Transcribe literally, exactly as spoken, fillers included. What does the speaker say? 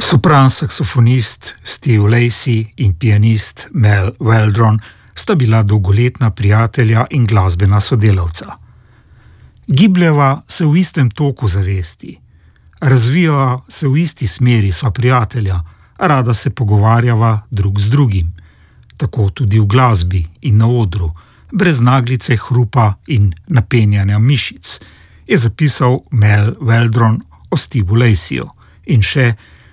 Sopran saksofonist Steve Lacy in pianist Mel Waldron sta bila dolgoletna prijatelja in glasbena sodelavca. Gibljeva se v istem toku zavesti, razvijava se v isti smeri, sva prijatelja, rada se pogovarjava drug z drugim, tako tudi v glasbi in na odru, brez naglice hrupa in napenjanja mišic, je zapisal Mel Waldron o Steveu Lacyju in še